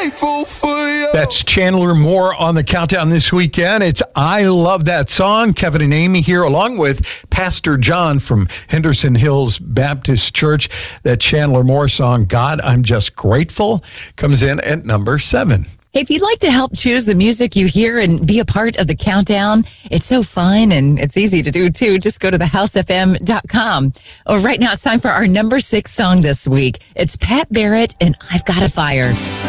grateful for you. That's Chandler Moore on the countdown this weekend. It's I Love That Song. Kevin and Amy here along with Pastor John from Henderson Hills Baptist Church. That Chandler Moore song, God, I'm Just Grateful, comes in at number 7. If you'd like to help choose the music you hear and be a part of the countdown, it's so fun and it's easy to do too. Just go to thehousefm.com. Oh, right now it's time for our number 6 song this week. It's Pat Barrett and I've Got a Fire.